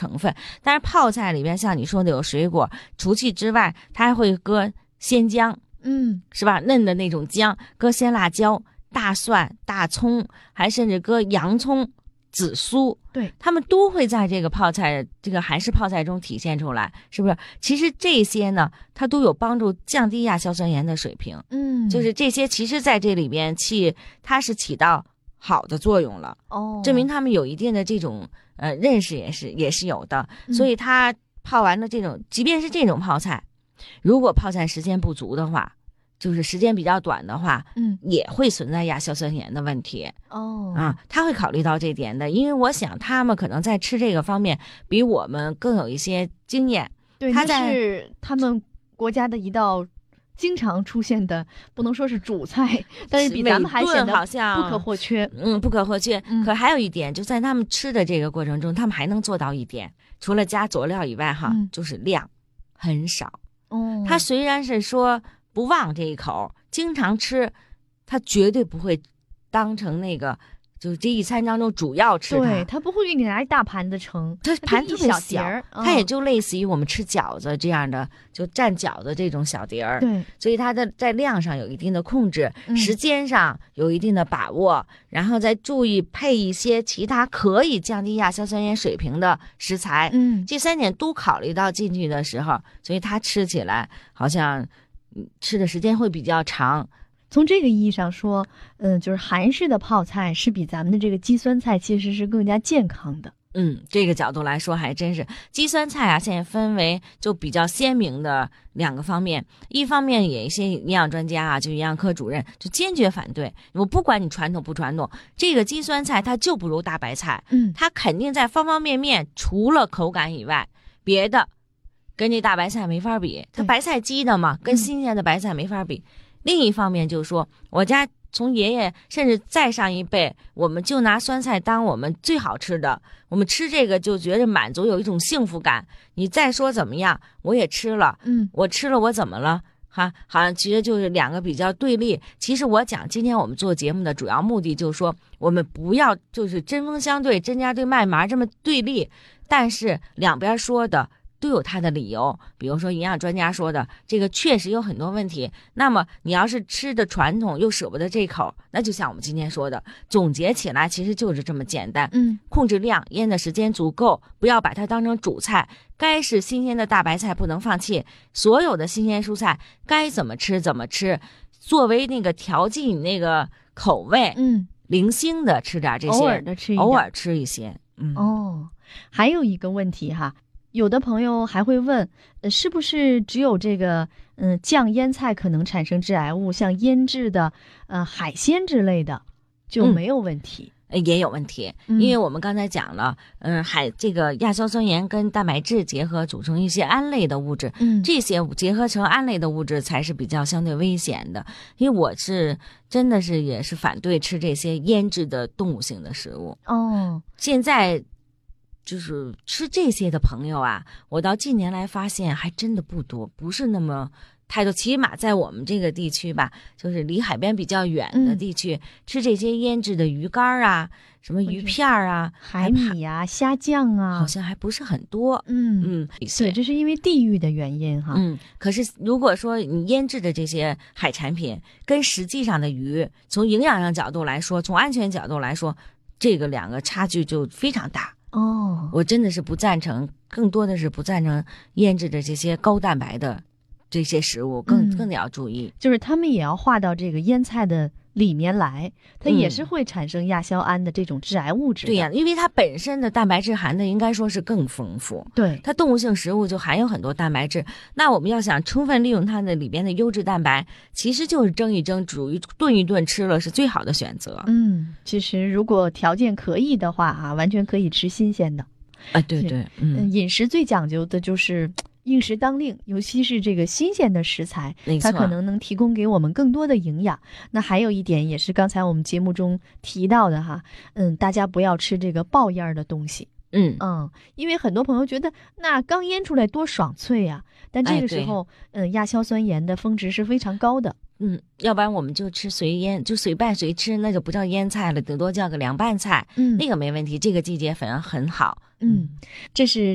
成分。但是泡菜里边像你说的有水果，除去之外，它还会搁鲜姜，是吧？嫩的那种姜，搁鲜辣椒、大蒜、大葱，还甚至搁洋葱、紫苏， 对， 他们都会在这个泡菜，这个韩式泡菜中体现出来，是不是？其实这些呢，它都有帮助降低亚硝酸盐的水平，就是这些，其实在这里边它是起到好的作用了，证明他们有一定的这种认识也是有的，所以它泡完的这种，即便是这种泡菜，如果泡菜时间不足的话，就是时间比较短的话，也会存在亚硝酸盐的问题。他会考虑到这点的，因为我想他们可能在吃这个方面比我们更有一些经验。 对，那是他们国家的一道经常出现的，不能说是主菜，但是比咱们还显得好像不可或缺。 不可或缺。可还有一点，就在他们吃的这个过程中，他们还能做到一点，除了加佐料以外，就是量很少。他虽然是说不忘这一口，经常吃，他绝对不会当成那个就是这一餐当中主要吃它。 对，他不会给你拿一大盘子盛， 它盘特别小， 它也就类似于我们吃饺子这样的，就蘸饺子这种小碟儿。 对， 所以它在量上有一定的控制，时间上有一定的把握，然后再注意配一些其他可以降低亚硝酸盐水平的食材。这3点都考虑到进去的时候，所以它吃起来好像吃的时间会比较长。 从这个意义上说，就是韩式的泡菜是比咱们的这个肌酸菜其实是更加健康的。 这个角度来说还真是。肌酸菜啊，现在分为就比较鲜明的2个方面，一方面也一些营养专家啊，就营养科主任就坚决反对，我不管你传统不传统，这个肌酸菜它就不如大白菜，它肯定在方方面面除了口感以外，别的跟这大白菜没法比，它白菜鸡的嘛，跟新鲜的白菜没法比。另一方面就是说，我家从爷爷甚至再上一辈，我们就拿酸菜当我们最好吃的，我们吃这个就觉得满足，有一种幸福感。你再说怎么样，我也吃了，我吃了我怎么了？好像其实就是2个比较对立。其实我讲今天我们做节目的主要目的就是说，我们不要就是针锋相对、针尖对麦芒这么对立，但是两边说的都有它的理由。比如说营养专家说的这个确实有很多问题，那么你要是吃的传统又舍不得这口，那就像我们今天说的，总结起来其实就是这么简单。控制量，腌的时间足够，不要把它当成主菜，该是新鲜的大白菜不能放弃，所有的新鲜蔬菜该怎么吃怎么吃，作为那个调剂你那个口味，零星的吃点这些，偶尔吃一些。 还有一个问题哈，有的朋友还会问，是不是只有这个酱腌菜可能产生致癌物，像腌制的海鲜之类的就没有问题？ 也有问题，因为我们刚才讲了，这个亚硝酸盐跟蛋白质结合组成一些胺类的物质，这些结合成胺类的物质才是比较相对危险的。因为我是真的是也是反对吃这些腌制的动物性的食物。现在就是吃这些的朋友啊，我到近年来发现还真的不多，不是那么太多，起码在我们这个地区吧，就是离海边比较远的地区，吃这些腌制的鱼干啊，什么鱼片啊， 海米啊，虾酱啊， 好像还不是很多。 对，这是因为地域的原因哈。 可是如果说你腌制的这些海产品跟实际上的鱼，从营养上角度来说，从安全角度来说，这个2个差距就非常大。我真的是不赞成，更多的是不赞成腌制的这些高蛋白的这些食物，更得要注意， 就是他们也要划到这个腌菜的里面来，它也是会产生亚硝胺的这种致癌物质的。 对呀，因为它本身的蛋白质含的应该说是更丰富。 对， 它动物性食物就含有很多蛋白质，那我们要想充分利用它的里边的优质蛋白，其实就是蒸一蒸、煮一炖一炖吃了是最好的选择。 其实如果条件可以的话完全可以吃新鲜的。 对对， 饮食最讲究的就是应时当令，尤其是这个新鲜的食材，它可能能提供给我们更多的营养。那还有一点也是刚才我们节目中提到的哈，大家不要吃这个爆烟的东西。因为很多朋友觉得那刚腌出来多爽脆呀，但这个时候亚硝酸盐的峰值是非常高的。 要不然我们就吃随腌，就随拌随吃，那就不叫腌菜了，顶多叫个凉拌菜。那个没问题，这个季节反而很好。 这是